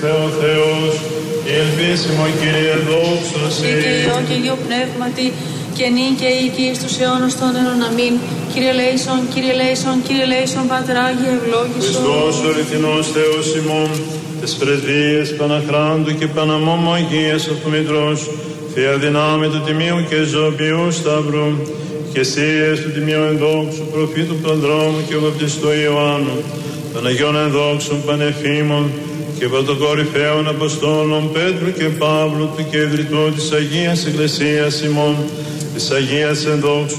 Θεό Θεός, και ελπίσιμο Κύριε δόξωση. Και Υιό και Υιό Πνεύματι, και νυν και οίκη εις τους αιώνας των αιώνων. Αμήν. Κύριε λέησον, Κύριε λέησον, Κύριε λέησον, Πάτερ Άγιε ευλόγησον. Χριστός ο αληθινός Θεός ημών, τες πρεσβείες Παναχράντου και Παναμόμαγίας αυτομητρός, Θεία δυνάμει του Τιμίου και Ζωοποιού Σταυρού, και εσίες του Τιμίου ενδόξου προφήτου Πανδρόμου και βαπτιστού Ιωάννου, των Αγιών ενδόξων Πανεφήμων και πρωτοκορυφαίων Αποστόλων Πέτρου και Παύλου, του και ιδρυτού της Αγίας Εκκλησίας ημών, της Αγίας ενδόξου